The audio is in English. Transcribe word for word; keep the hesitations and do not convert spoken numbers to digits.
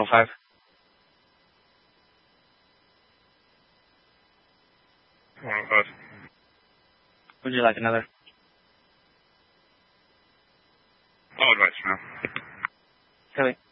five. one oh five. Would you like another? All advice for now. Copy.